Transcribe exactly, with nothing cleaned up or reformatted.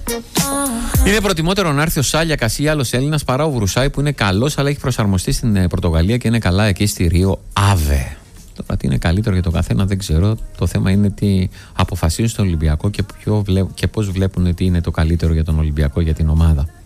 Είναι προτιμότερο να έρθει ο Σάλιακας ή άλλος Έλληνας παρά ο Βρουσάη που είναι καλός αλλά έχει προσαρμοστεί στην Πορτογαλία και είναι καλά εκεί στη Ρίο Άβε. Τώρα τι είναι καλύτερο για τον καθένα δεν ξέρω. Το θέμα είναι τι αποφασίζουν στον Ολυμπιακό και, ποιο βλέ... και πώς βλέπουν τι είναι το καλύτερο για τον Ολυμπιακό, για την ομάδα.